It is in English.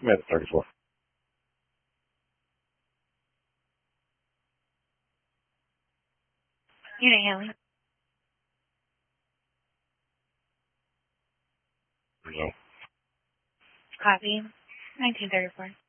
I'm at 34. Unit Haley. No. Copy. 1934.